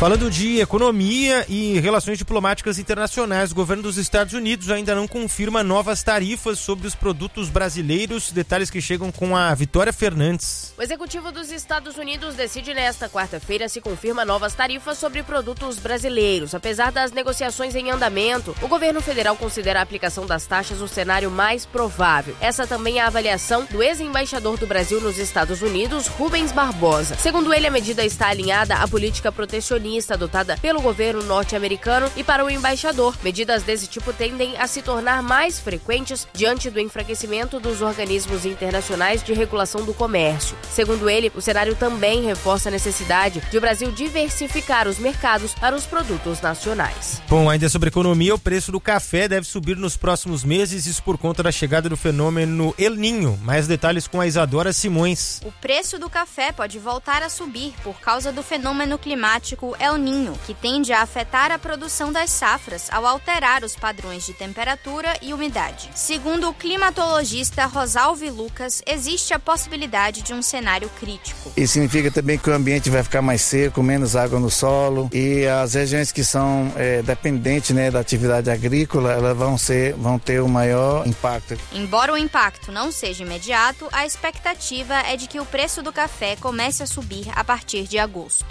Falando de economia e relações diplomáticas internacionais, o governo dos Estados Unidos ainda não confirma novas tarifas sobre os produtos brasileiros. Detalhes que chegam com a Vitória Fernandes. O executivo dos Estados Unidos decide nesta quarta-feira se confirma novas tarifas sobre produtos brasileiros. Apesar das negociações em andamento, o governo federal considera a aplicação das taxas o cenário mais provável. Essa também é a avaliação do ex-embaixador do Brasil nos Estados Unidos, Rubens Barbosa. Segundo ele, a medida está alinhada à política protecionista adotada pelo governo norte-americano e para o embaixador. Medidas desse tipo tendem a se tornar mais frequentes diante do enfraquecimento dos organismos internacionais de regulação do comércio. Segundo ele, o cenário também reforça a necessidade de o Brasil diversificar os mercados para os produtos nacionais. Bom, ainda sobre economia, o preço do café deve subir nos próximos meses, isso por conta da chegada do fenômeno El Niño. Mais detalhes com a Isadora Simões. O preço do café pode voltar a subir por causa do fenômeno climático El Niño, que tende a afetar a produção das safras ao alterar os padrões de temperatura e umidade. Segundo o climatologista Rosalvi Lucas, existe a possibilidade de um cenário crítico. Isso significa também que o ambiente vai ficar mais seco, menos água no solo, e as regiões que são dependentes, da atividade agrícola, elas vão ter um maior impacto. Embora o impacto não seja imediato, a expectativa é de que o preço do café comece a subir a partir de agosto.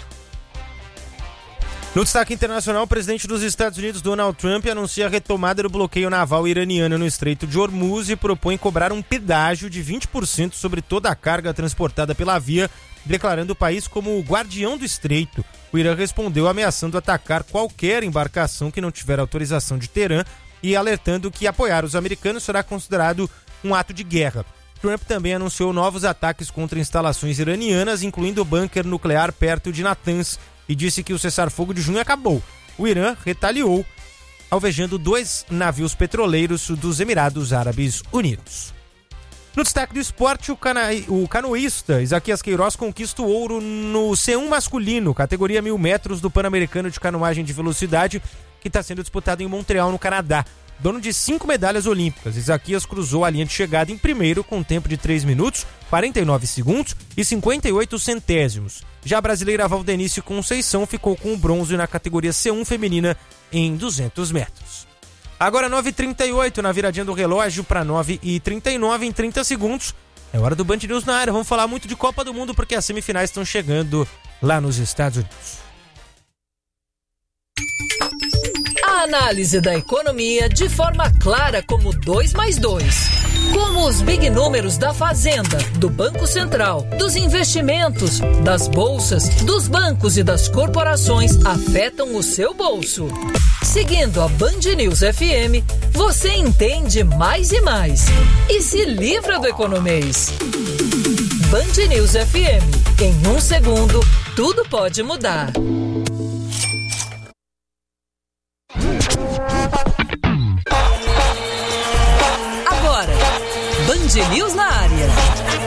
No destaque internacional, o presidente dos Estados Unidos, Donald Trump, anuncia a retomada do bloqueio naval iraniano no Estreito de Hormuz e propõe cobrar um pedágio de 20% sobre toda a carga transportada pela via, declarando o país como o guardião do estreito. O Irã respondeu ameaçando atacar qualquer embarcação que não tiver autorização de Teherã e alertando que apoiar os americanos será considerado um ato de guerra. Trump também anunciou novos ataques contra instalações iranianas, incluindo o bunker nuclear perto de Natanz, e disse que o cessar-fogo de junho acabou. O Irã retaliou, alvejando 2 navios petroleiros dos Emirados Árabes Unidos. No destaque do esporte, o canoísta Isaquias Queiroz conquista o ouro no C1 masculino, categoria 1.000 metros do Pan-Americano de Canoagem de Velocidade, que está sendo disputado em Montreal, no Canadá. Dono de 5 medalhas olímpicas, Isaquias cruzou a linha de chegada em primeiro com um tempo de 3 minutos, 49 segundos e 58 centésimos. Já a brasileira Valdenice Conceição ficou com o bronze na categoria C1 feminina em 200 metros. Agora 9h38 na viradinha do relógio para 9h39 em 30 segundos. É hora do Band News na área. Vamos falar muito de Copa do Mundo porque as semifinais estão chegando lá nos Estados Unidos. A análise da economia de forma clara como 2+2. Como os big números da Fazenda, do Banco Central, dos investimentos, das bolsas, dos bancos e das corporações afetam o seu bolso. Seguindo a Band News FM, você entende mais e mais. E se livra do economês. Band News FM. Em 1 segundo, tudo pode mudar. Agora, Band News na área.